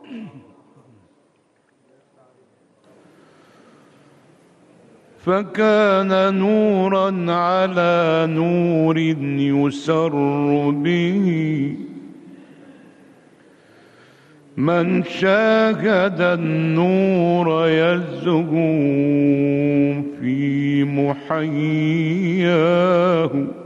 فكان نورا على نور يسر به من شاهد النور يزهو في محياه